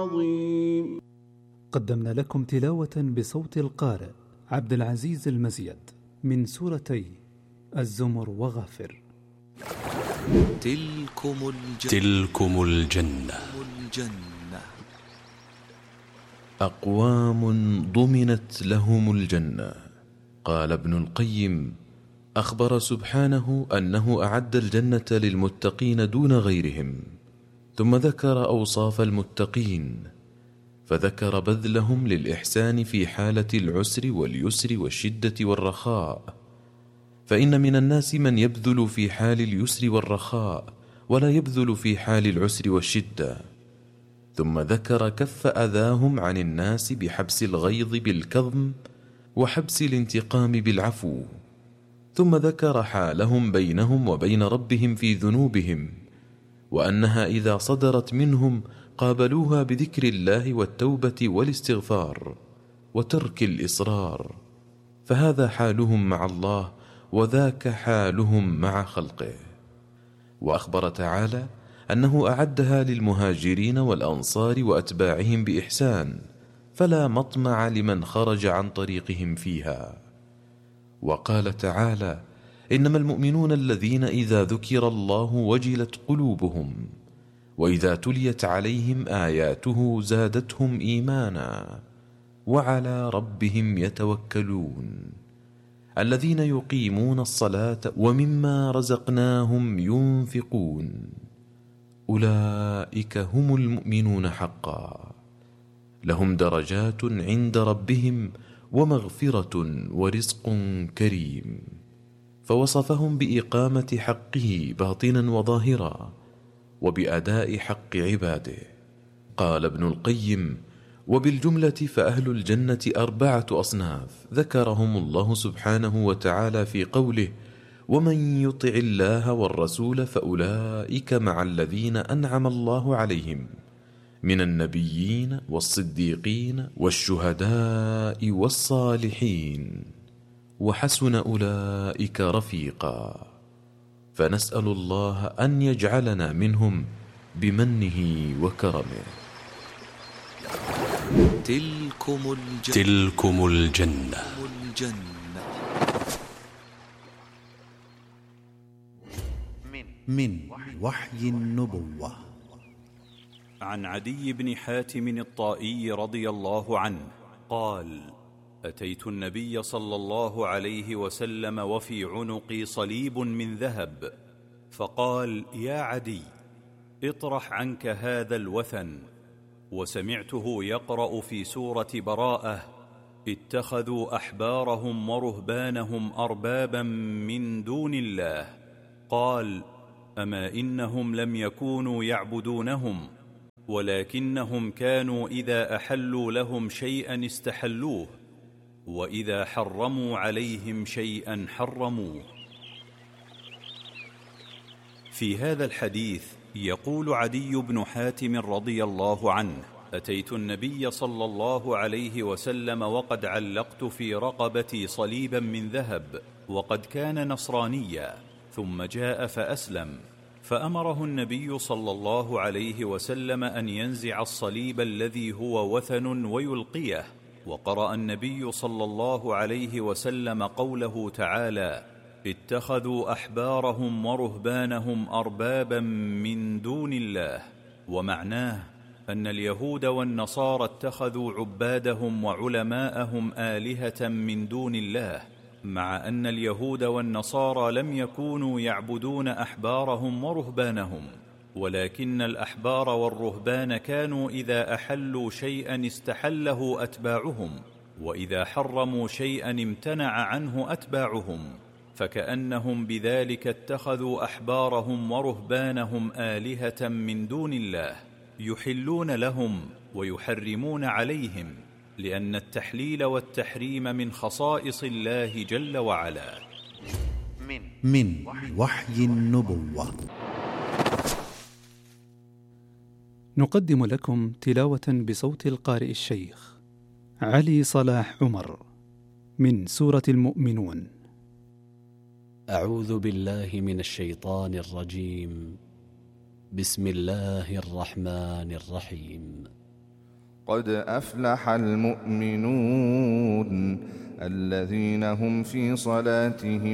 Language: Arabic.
عظيم. قدمنا لكم تلاوة بصوت القارئ عبد العزيز المزيد من سورتي الزمر وغافر. تلكم الجنة. أقوام ضمنت لهم الجنة. قال ابن القيم: أخبر سبحانه أنه أعد الجنة للمتقين دون غيرهم، ثم ذكر أوصاف المتقين، فذكر بذلهم للإحسان في حالة العسر واليسر والشدة والرخاء، فإن من الناس من يبذل في حال اليسر والرخاء ولا يبذل في حال العسر والشدة. ثم ذكر كف أذاهم عن الناس بحبس الغيظ بالكظم وحبس الانتقام بالعفو. ثم ذكر حالهم بينهم وبين ربهم في ذنوبهم، وأنها إذا صدرت منهم قابلوها بذكر الله والتوبة والاستغفار وترك الإصرار، فهذا حالهم مع الله وذاك حالهم مع خلقه. وأخبر تعالى أنه أعدها للمهاجرين والأنصار وأتباعهم بإحسان، فلا مطمع لمن خرج عن طريقهم فيها. وقال تعالى: إنما المؤمنون الذين إذا ذكر الله وجلت قلوبهم وإذا تليت عليهم آياته زادتهم إيمانا وعلى ربهم يتوكلون الذين يقيمون الصلاة ومما رزقناهم ينفقون أولئك هم المؤمنون حقا، لهم درجات عند ربهم ومغفرة ورزق كريم. فوصفهم بإقامة حقه باطنا وظاهرا وبأداء حق عباده. قال ابن القيم: وبالجملة فأهل الجنة 4 أصناف ذكرهم الله سبحانه وتعالى في قوله: ومن يطع الله والرسول فأولئك مع الذين أنعم الله عليهم من النبيين والصديقين والشهداء والصالحين وحسن أولئك رفيقا. فنسأل الله أن يجعلنا منهم بمنه وكرمه. تلكم الجنة. من وحي النبوة. عن عدي بن حاتم الطائي رضي الله عنه قال: أتيت النبي صلى الله عليه وسلم وفي عنقي صليب من ذهب، فقال: يا عدي، اطرح عنك هذا الوثن. وسمعته يقرأ في سورة براءة: اتخذوا أحبارهم ورهبانهم أربابا من دون الله. قال: أما إنهم لم يكونوا يعبدونهم، ولكنهم كانوا إذا أحلوا لهم شيئا استحلوه، وإذا حرموا عليهم شيئا حرموه. في هذا الحديث يقول عدي بن حاتم رضي الله عنه: أتيت النبي صلى الله عليه وسلم وقد علقت في رقبتي صليبا من ذهب، وقد كان نصرانيا، ثم جاء فأسلم، فأمره النبي صلى الله عليه وسلم أن ينزع الصليب الذي هو وثن ويلقيه. وقرأ النبي صلى الله عليه وسلم قوله تعالى: اتخذوا أحبارهم ورهبانهم أربابا من دون الله. ومعناه أن اليهود والنصارى اتخذوا عبادهم وعلماءهم آلهة من دون الله، مع أن اليهود والنصارى لم يكونوا يعبدون أحبارهم ورهبانهم، ولكن الأحبار والرهبان كانوا إذا أحلوا شيئا استحله أتباعهم، وإذا حرموا شيئا امتنع عنه أتباعهم، فكأنهم بذلك اتخذوا أحبارهم ورهبانهم آلهة من دون الله، يحلون لهم ويحرمون عليهم، لأن التحليل والتحريم من خصائص الله جل وعلا. من وحي النبوة. نقدم لكم تلاوة بصوت القارئ الشيخ علي صلاح عمر من سورة المؤمنون. أعوذ بالله من الشيطان الرجيم. بسم الله الرحمن الرحيم. قد أفلح المؤمنون الذين هم في صلاتهم